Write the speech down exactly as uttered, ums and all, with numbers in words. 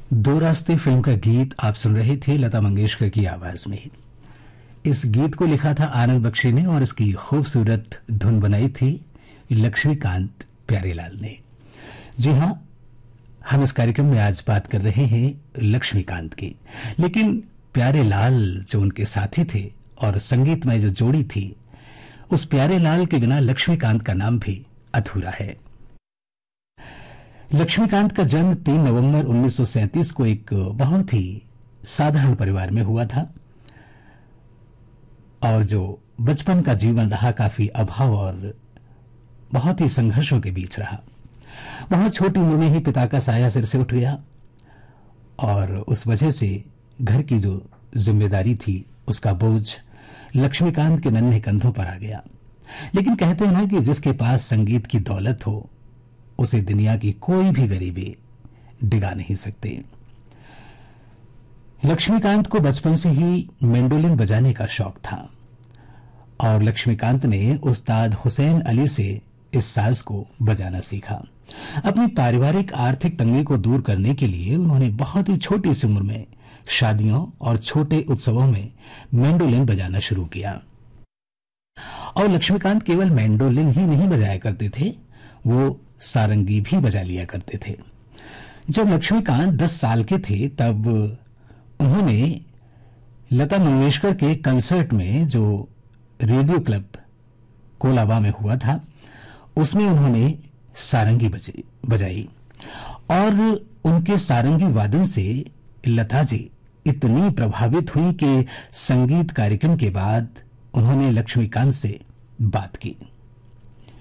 दो रास्ते फिल्म का गीत आप सुन रहे थे लता मंगेशकर की आवाज में। इस गीत को लिखा था आनंद बख्शी ने और इसकी खूबसूरत धुन बनाई थी लक्ष्मीकांत प्यारेलाल ने। जी हां, हम इस कार्यक्रम में आज बात कर रहे हैं लक्ष्मीकांत की, लेकिन प्यारेलाल जो उनके साथी थे और संगीत में जो जोड़ी थी, उस प्यारेलाल के बिना लक्ष्मीकांत का नाम भी अधूरा है। लक्ष्मीकांत का जन्म तीन नवंबर उन्नीस सौ सैंतीस को एक बहुत ही साधारण परिवार में हुआ था और जो बचपन का जीवन रहा काफी अभाव और बहुत ही संघर्षों के बीच रहा। बहुत छोटी उम्र में ही पिता का साया सिर से उठ गया और उस वजह से घर की जो जिम्मेदारी थी उसका बोझ लक्ष्मीकांत के नन्हे कंधों पर आ गया। लेकिन कहते हैं ना कि जिसके पास संगीत की दौलत हो उसे दुनिया की कोई भी गरीबी डिगा नहीं सकती। लक्ष्मीकांत को बचपन से ही मैंडोलिन बजाने का शौक था और लक्ष्मीकांत ने उस्ताद हुसैन अली से इस साज को बजाना सीखा। अपनी पारिवारिक आर्थिक तंगी को दूर करने के लिए उन्होंने बहुत ही छोटी सी उम्र में शादियों और छोटे उत्सवों में मैंडोलिन बजाना शुरू किया। और लक्ष्मीकांत केवल मैंडोलिन ही नहीं बजाया करते थे, वो सारंगी भी बजा लिया करते थे। जब लक्ष्मीकांत दस साल के थे तब उन्होंने लता मंगेशकर के कंसर्ट में जो रेडियो क्लब कोलाबा में हुआ था उसमें उन्होंने सारंगी बजाई और उनके सारंगी वादन से लता जी इतनी प्रभावित हुई कि संगीत कार्यक्रम के बाद उन्होंने लक्ष्मीकांत से बात की।